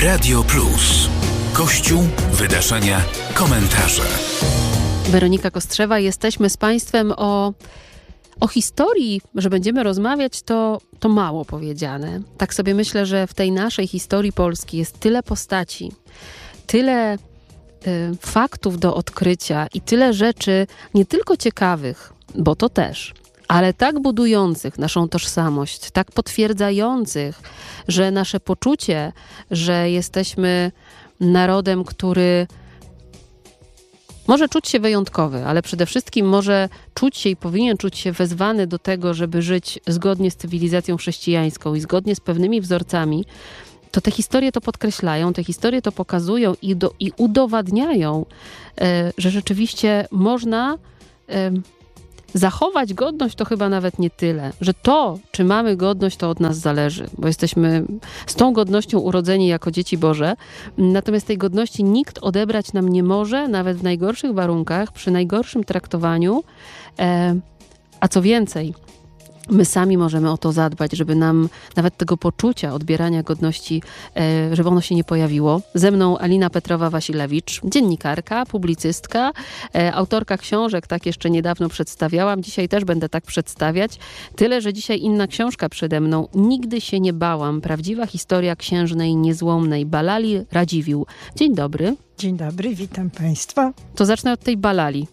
Radio Plus. Kościół, wydarzenia, komentarze. Weronika Kostrzewa, jesteśmy z Państwem o historii, że będziemy rozmawiać, to mało powiedziane. Tak sobie myślę, że w tej naszej historii Polski jest tyle postaci, tyle faktów do odkrycia i tyle rzeczy nie tylko ciekawych, bo to też, ale tak budujących naszą tożsamość, tak potwierdzających, że nasze poczucie, że jesteśmy narodem, który może czuć się wyjątkowy, ale przede wszystkim może czuć się i powinien czuć się wezwany do tego, żeby żyć zgodnie z cywilizacją chrześcijańską i zgodnie z pewnymi wzorcami, to te historie to podkreślają, te historie to pokazują i udowadniają, że rzeczywiście można zachować godność, to chyba nawet nie tyle, że to, czy mamy godność, to od nas zależy, bo jesteśmy z tą godnością urodzeni jako dzieci Boże, natomiast tej godności nikt odebrać nam nie może, nawet w najgorszych warunkach, przy najgorszym traktowaniu, a co więcej, my sami możemy o to zadbać, żeby nam nawet tego poczucia odbierania godności, żeby ono się nie pojawiło. Ze mną Alina Petrowa-Wasilewicz, dziennikarka, publicystka, autorka książek, tak jeszcze niedawno przedstawiałam, dzisiaj też będę tak przedstawiać. Tyle, że dzisiaj inna książka przede mną. Nigdy się nie bałam. Prawdziwa historia księżnej niezłomnej Balali Radziwiłł. Dzień dobry. Dzień dobry, witam Państwa. To zacznę od tej Balali.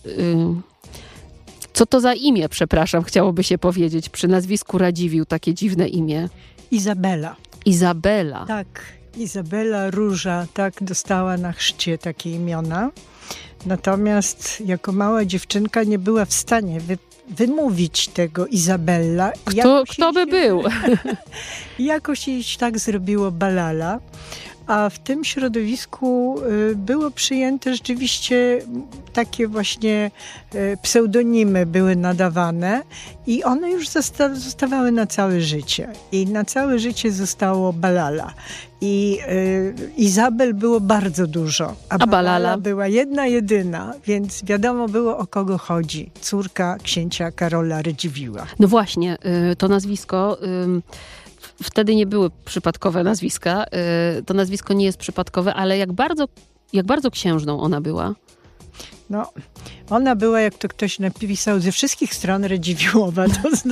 Co to za imię, przepraszam, chciałoby się powiedzieć, przy nazwisku Radziwiłł, takie dziwne imię? Izabela. Izabela. Tak, Izabela Róża, tak, dostała na chrzcie takie imiona. Natomiast jako mała dziewczynka nie była w stanie wymówić tego Izabella. Kto by był? Jakoś jej tak zrobiło Balala. A w tym środowisku było przyjęte rzeczywiście takie właśnie pseudonimy były nadawane i one już zostawały na całe życie. I na całe życie zostało Balala. I Izabel było bardzo dużo, a Balala była jedna, jedyna, więc wiadomo było, o kogo chodzi. Córka księcia Karola Radziwiłła. No właśnie, to nazwisko... Wtedy nie były przypadkowe nazwiska. To nazwisko nie jest przypadkowe, ale jak bardzo księżną ona była? No, ona była, jak to ktoś napisał, ze wszystkich stron Radziwiłłowa.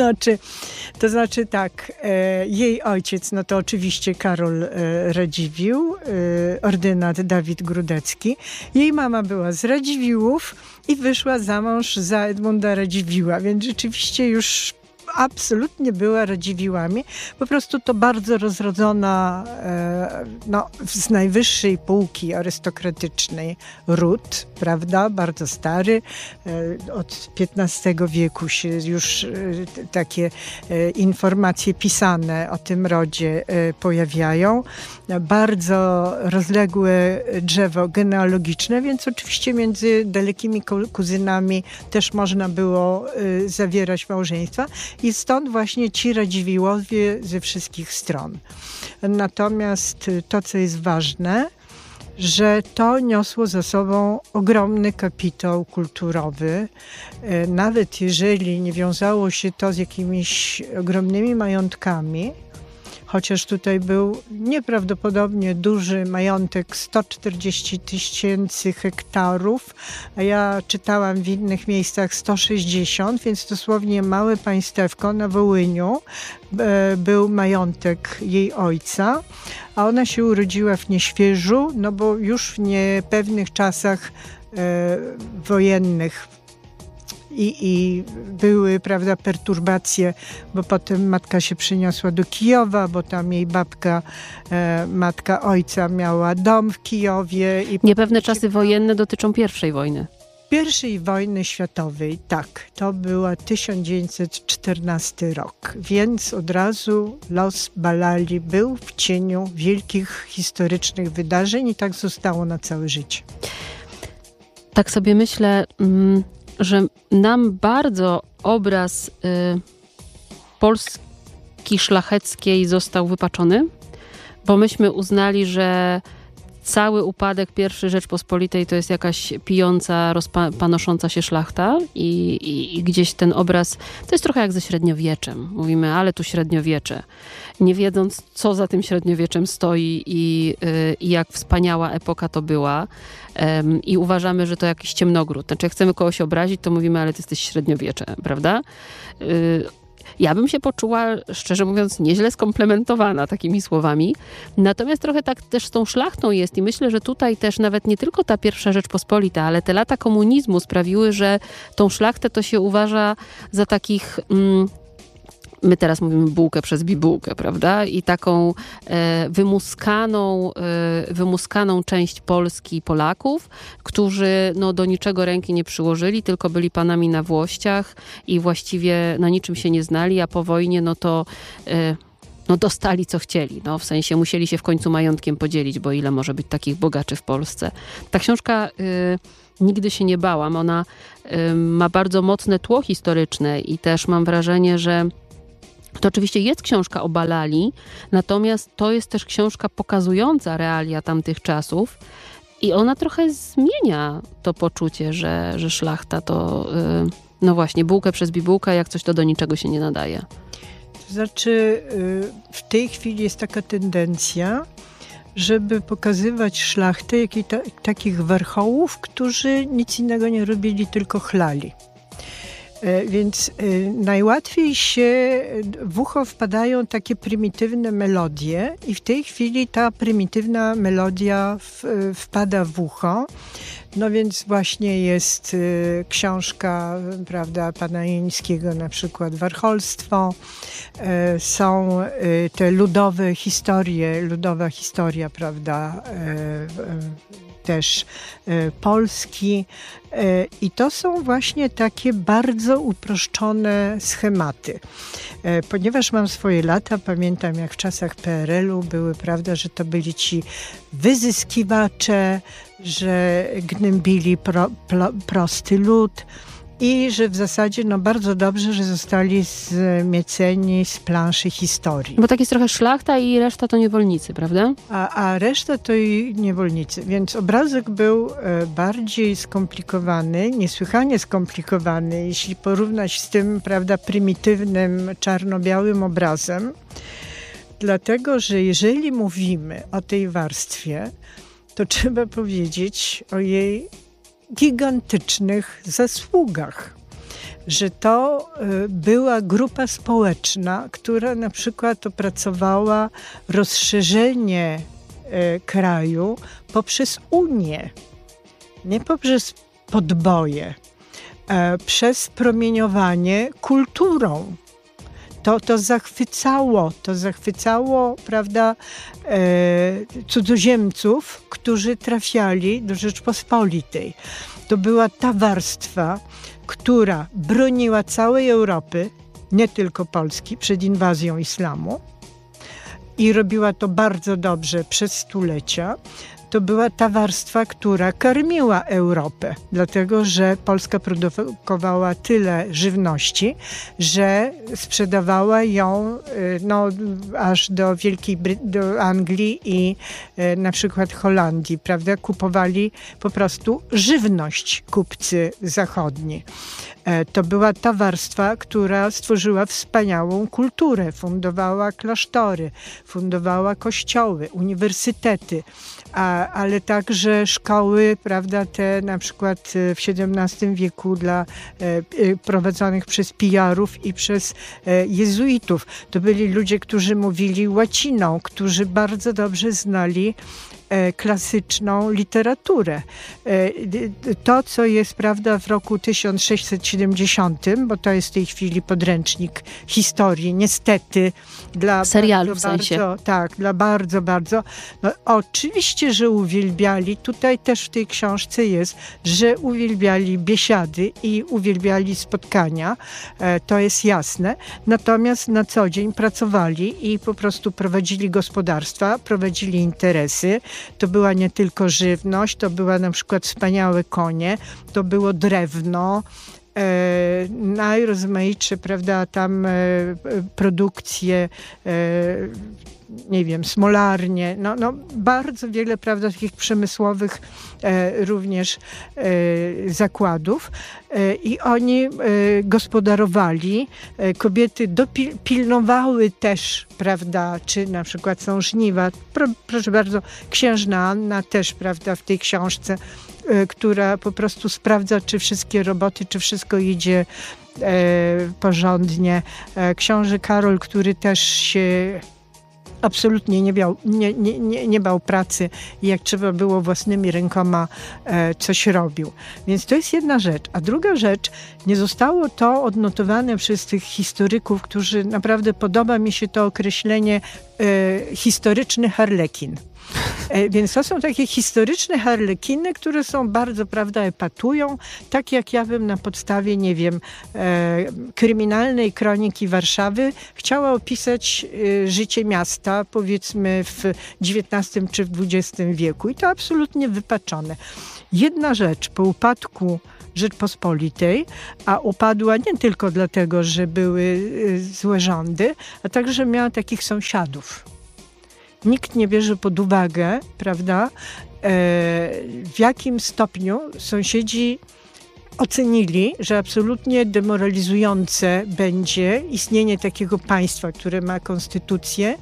To znaczy tak, jej ojciec, no to oczywiście Karol Radziwiłł, ordynat Dawid Grudecki. Jej mama była z Radziwiłłów i wyszła za mąż za Edmunda Radziwiłła, więc rzeczywiście już absolutnie była Radziwiłłami. Po prostu to bardzo rozrodzona, z najwyższej półki arystokratycznej ród, prawda? Bardzo stary. Od XV wieku się już takie informacje pisane o tym rodzie pojawiają. Bardzo rozległe drzewo genealogiczne, więc oczywiście między dalekimi kuzynami też można było zawierać małżeństwa. I stąd właśnie ci Radziwiłłowie ze wszystkich stron. Natomiast to, co jest ważne, że to niosło za sobą ogromny kapitał kulturowy. Nawet jeżeli nie wiązało się to z jakimiś ogromnymi majątkami, chociaż tutaj był nieprawdopodobnie duży majątek, 140 000 hektarów, a ja czytałam w innych miejscach 160, więc dosłownie małe państewko na Wołyniu był majątek jej ojca, a ona się urodziła w Nieświeżu, no bo już w niepewnych czasach wojennych i były, prawda, perturbacje, bo potem matka się przeniosła do Kijowa, bo tam jej babka, matka ojca miała dom w Kijowie. I niepewne czasy wojenne dotyczą I wojny. I wojny światowej, tak. To była 1914 rok, więc od razu los Balali był w cieniu wielkich historycznych wydarzeń i tak zostało na całe życie. Tak sobie myślę, że nam bardzo obraz Polski szlacheckiej został wypaczony, bo myśmy uznali, że cały upadek I Rzeczpospolitej to jest jakaś pijąca, panosząca się szlachta i gdzieś ten obraz, to jest trochę jak ze średniowieczem. Mówimy, ale tu średniowiecze. Nie wiedząc, co za tym średniowieczem stoi i jak wspaniała epoka to była. I uważamy, że to jakiś ciemnogród. Znaczy, jak chcemy kogoś obrazić, to mówimy, ale ty jesteś średniowiecze, prawda? Ja bym się poczuła, szczerze mówiąc, nieźle skomplementowana takimi słowami. Natomiast trochę tak też z tą szlachtą jest i myślę, że tutaj też nawet nie tylko ta I Rzeczpospolita, ale te lata komunizmu sprawiły, że tą szlachtę to się uważa za takich... My teraz mówimy bułkę przez bibułkę, prawda? I taką wymuskaną część Polski Polaków, którzy do niczego ręki nie przyłożyli, tylko byli panami na włościach i właściwie na niczym się nie znali, a po wojnie to dostali co chcieli. W sensie musieli się w końcu majątkiem podzielić, bo ile może być takich bogaczy w Polsce. Ta książka... Nigdy się nie bałam. Ona ma bardzo mocne tło historyczne i też mam wrażenie, że to oczywiście jest książka o Balali, natomiast to jest też książka pokazująca realia tamtych czasów i ona trochę zmienia to poczucie, że szlachta to, właśnie, bułkę przez bibułkę, jak coś to do niczego się nie nadaje. To znaczy, w tej chwili jest taka tendencja, żeby pokazywać szlachtę, jak i takich warchołów, którzy nic innego nie robili, tylko chlali. Więc najłatwiej się w ucho wpadają takie prymitywne melodie i w tej chwili ta prymitywna melodia wpada w ucho. Więc właśnie jest książka, prawda, pana Jońskiego, na przykład Warcholstwo. Są te ludowa historia, prawda, też Polski. I to są właśnie takie bardzo uproszczone schematy. Ponieważ mam swoje lata, pamiętam jak w czasach PRL-u były, prawda, że to byli ci wyzyskiwacze, że gnębili prosty lud i że w zasadzie bardzo dobrze, że zostali zmieceni z planszy historii. Bo tak jest trochę szlachta i reszta to niewolnicy, prawda? A reszta to i niewolnicy. Więc obrazek był bardziej skomplikowany, niesłychanie skomplikowany, jeśli porównać z tym, prawda, prymitywnym, czarno-białym obrazem. Dlatego, że jeżeli mówimy o tej warstwie, to trzeba powiedzieć o jej gigantycznych zasługach. Że to była grupa społeczna, która na przykład opracowała rozszerzenie kraju poprzez Unię, nie poprzez podboje, przez promieniowanie kulturą. To zachwycało, prawda, cudzoziemców, którzy trafiali do Rzeczpospolitej. To była ta warstwa, która broniła całej Europy, nie tylko Polski, przed inwazją islamu i robiła to bardzo dobrze przez stulecia. To była ta warstwa, która karmiła Europę, dlatego że Polska produkowała tyle żywności, że sprzedawała ją aż do do Anglii i na przykład Holandii, prawda? Kupowali po prostu żywność kupcy zachodni. To była ta warstwa, która stworzyła wspaniałą kulturę, fundowała klasztory, fundowała kościoły, uniwersytety, ale także szkoły, prawda, te na przykład w XVII wieku prowadzonych przez pijarów i przez jezuitów. To byli ludzie, którzy mówili łaciną, którzy bardzo dobrze znali klasyczną literaturę. To, co jest, prawda, w roku 1670, bo to jest w tej chwili podręcznik historii, niestety dla serialu w sensie. Tak, dla bardzo. Oczywiście, że uwielbiali, tutaj też w tej książce jest, że uwielbiali biesiady i uwielbiali spotkania, to jest jasne. Natomiast na co dzień pracowali i po prostu prowadzili gospodarstwa, prowadzili interesy. To była nie tylko żywność, to była na przykład wspaniałe konie, to było drewno, najrozmaitsze, prawda, tam produkcje nie wiem, smolarnie, no bardzo wiele, prawda, takich przemysłowych również zakładów i oni gospodarowali. Kobiety pilnowały też, prawda, czy na przykład są żniwa. Proszę bardzo, księżna Anna też, prawda, w tej książce, która po prostu sprawdza, czy wszystkie roboty, czy wszystko idzie porządnie. Książę Karol, który też się absolutnie nie bał pracy i jak trzeba było własnymi rękoma coś robił. Więc to jest jedna rzecz. A druga rzecz, nie zostało to odnotowane przez tych historyków, którzy naprawdę podoba mi się to określenie historyczny harlekin. Więc to są takie historyczne harlekiny, które są bardzo, prawda, epatują, tak jak ja bym na podstawie, nie wiem, kryminalnej kroniki Warszawy chciała opisać życie miasta, powiedzmy w XIX czy w XX wieku. I to absolutnie wypaczone. Jedna rzecz, po upadku Rzeczpospolitej, a upadła nie tylko dlatego, że były złe rządy, a także miała takich sąsiadów. Nikt nie bierze pod uwagę, prawda, w jakim stopniu sąsiedzi ocenili, że absolutnie demoralizujące będzie istnienie takiego państwa, które ma konstytucję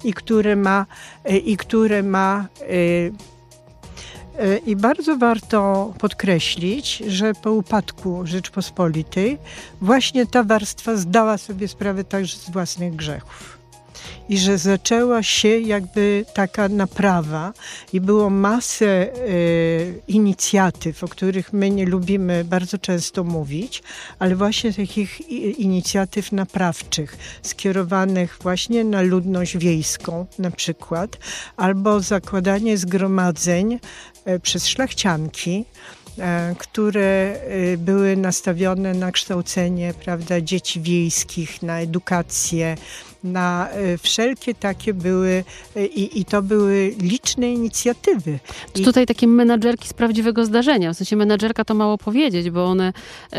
i bardzo warto podkreślić, że po upadku Rzeczpospolitej właśnie ta warstwa zdała sobie sprawę także z własnych grzechów. I że zaczęła się jakby taka naprawa i było masę inicjatyw, o których my nie lubimy bardzo często mówić, ale właśnie takich inicjatyw naprawczych, skierowanych właśnie na ludność wiejską na przykład, albo zakładanie zgromadzeń przez szlachcianki, które były nastawione na kształcenie, prawda, dzieci wiejskich, na edukację, na wszelkie takie były i to były liczne inicjatywy. Tutaj takie menadżerki z prawdziwego zdarzenia. W sensie menadżerka to mało powiedzieć, bo one,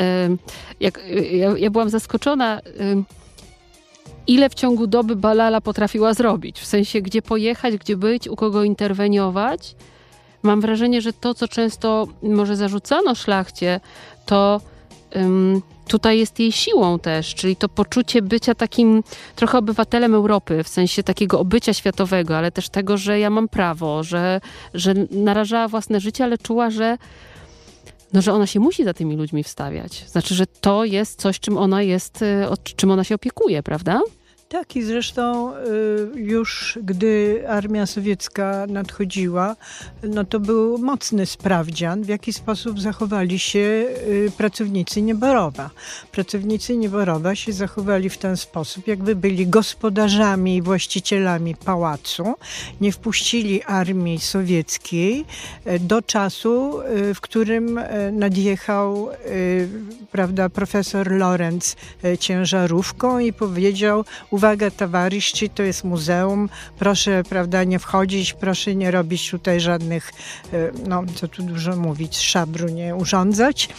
ja byłam zaskoczona, ile w ciągu doby Balala potrafiła zrobić. W sensie, gdzie pojechać, gdzie być, u kogo interweniować. Mam wrażenie, że to, co często może zarzucano szlachcie, to tutaj jest jej siłą też, czyli to poczucie bycia takim trochę obywatelem Europy, w sensie takiego obycia światowego, ale też tego, że ja mam prawo, że narażała własne życie, ale czuła, że ona się musi za tymi ludźmi wstawiać. Znaczy, że to jest coś, czym ona się opiekuje, prawda? Tak, i zresztą już gdy armia sowiecka nadchodziła, no to był mocny sprawdzian, w jaki sposób zachowali się pracownicy Nieborowa. Pracownicy Nieborowa się zachowali w ten sposób, jakby byli gospodarzami i właścicielami pałacu. Nie wpuścili armii sowieckiej do czasu, w którym nadjechał, prawda, profesor Lorenz ciężarówką i powiedział: uwaga, towarzyszy, to jest muzeum, proszę, prawda, nie wchodzić, proszę nie robić tutaj żadnych, co tu dużo mówić, szabru nie urządzać.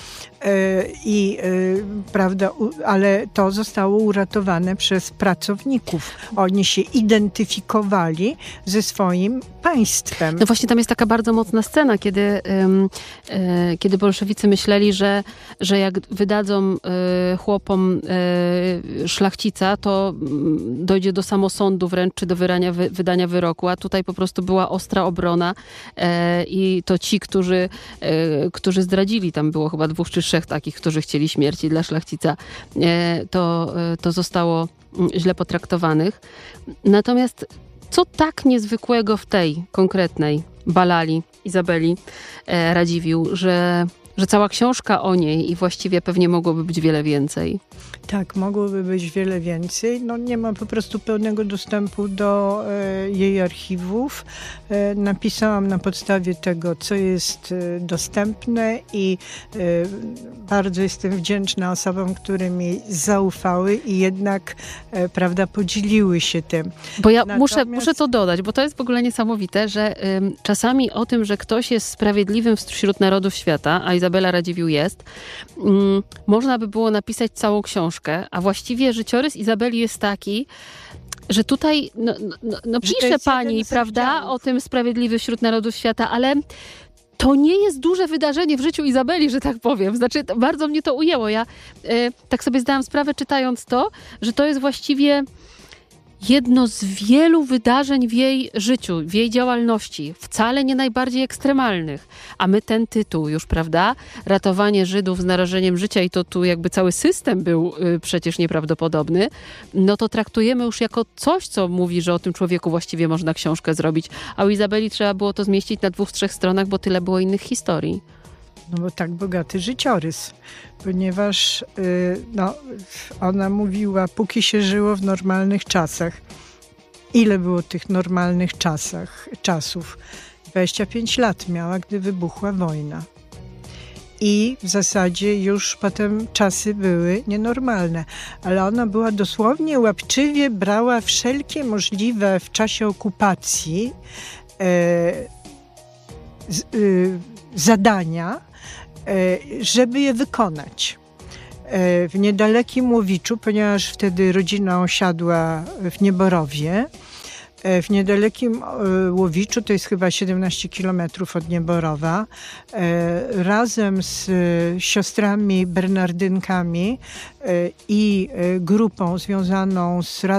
Prawda, ale to zostało uratowane przez pracowników. Oni się identyfikowali ze swoim państwem. No właśnie tam jest taka bardzo mocna scena, kiedy bolszewicy myśleli, że jak wydadzą chłopom szlachcica, to dojdzie do samosądu wręcz, czy do wydania wyroku, a tutaj po prostu była ostra obrona i to ci, którzy zdradzili, tam było chyba 2 czy 3 takich, którzy chcieli śmierci dla szlachcica, to zostało źle potraktowanych. Natomiast co tak niezwykłego w tej konkretnej Balali, Izabeli Radziwiłł, że cała książka o niej i właściwie pewnie mogłoby być wiele więcej? Tak, mogłoby być wiele więcej. Nie mam po prostu pełnego dostępu do jej archiwów. Napisałam na podstawie tego, co jest dostępne i bardzo jestem wdzięczna osobom, które mi zaufały i jednak, prawda, podzieliły się tym. Bo ja muszę to dodać, bo to jest w ogóle niesamowite, że czasami o tym, że ktoś jest sprawiedliwym wśród narodów świata, a Izabela Izabela Radziwiłł jest. Można by było napisać całą książkę, a właściwie życiorys Izabeli jest taki, że tutaj, pisze pani, prawda, o tym Sprawiedliwy wśród narodów świata, ale to nie jest duże wydarzenie w życiu Izabeli, że tak powiem. Znaczy, bardzo mnie to ujęło. Ja tak sobie zdałam sprawę, czytając to, że to jest właściwie jedno z wielu wydarzeń w jej życiu, w jej działalności, wcale nie najbardziej ekstremalnych. A my ten tytuł już, prawda? Ratowanie Żydów z narażeniem życia i to tu jakby cały system był przecież nieprawdopodobny, no to traktujemy już jako coś, co mówi, że o tym człowieku właściwie można książkę zrobić. A u Izabeli trzeba było to zmieścić na 2-3 stronach, bo tyle było innych historii. No bo tak bogaty życiorys, ponieważ ona mówiła, póki się żyło w normalnych czasach. Ile było tych normalnych czasów? 25 lat miała, gdy wybuchła wojna. I w zasadzie już potem czasy były nienormalne. Ale ona była dosłownie łapczywie, brała wszelkie możliwe w czasie okupacji zadania, żeby je wykonać. W niedalekim Łowiczu, ponieważ wtedy rodzina osiadła w Nieborowie, w niedalekim Łowiczu, to jest chyba 17 kilometrów od Nieborowa, razem z siostrami bernardynkami i grupą związaną z